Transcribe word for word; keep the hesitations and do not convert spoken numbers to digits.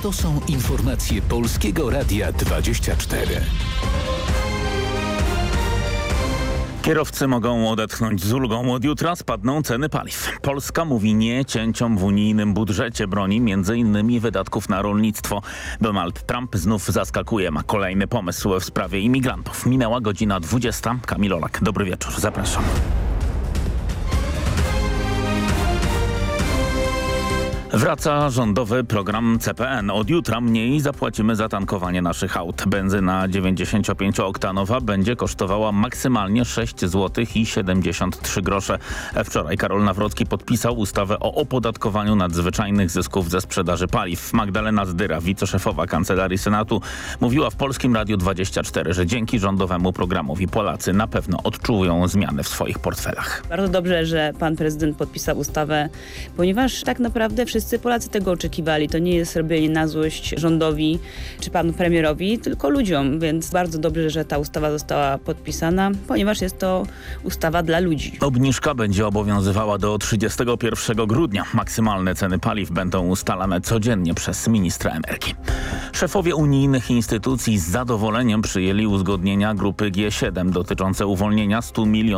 To są informacje Polskiego Radia dwadzieścia cztery. Kierowcy mogą odetchnąć z ulgą. Od jutra spadną ceny paliw. Polska mówi nie cięciom w unijnym budżecie. Broni między innymi wydatków na rolnictwo. Donald Trump znów zaskakuje. Ma kolejny pomysł w sprawie imigrantów. Minęła godzina dwudziesta. Kamil Olak. Dobry wieczór. Zapraszam. Wraca rządowy program C P N. Od jutra mniej zapłacimy za tankowanie naszych aut. Benzyna dziewięćdziesięciopięciooktanowa będzie kosztowała maksymalnie sześć złotych i siedemdziesiąt trzy grosze. Wczoraj Karol Nawrocki podpisał ustawę o opodatkowaniu nadzwyczajnych zysków ze sprzedaży paliw. Magdalena Zdyra, wiceszefowa Kancelarii Senatu, mówiła w Polskim Radiu dwadzieścia cztery, że dzięki rządowemu programowi Polacy na pewno odczują zmiany w swoich portfelach. Bardzo dobrze, że pan prezydent podpisał ustawę, ponieważ tak naprawdę wszyscy Polacy tego oczekiwali. To nie jest robienie na złość rządowi czy panu premierowi, tylko ludziom, więc bardzo dobrze, że ta ustawa została podpisana, ponieważ jest to ustawa dla ludzi. Obniżka będzie obowiązywała do trzydziestego pierwszego grudnia. Maksymalne ceny paliw będą ustalane codziennie przez ministra energii. Szefowie unijnych instytucji z zadowoleniem przyjęli uzgodnienia grupy G siedem dotyczące uwolnienia stu milionów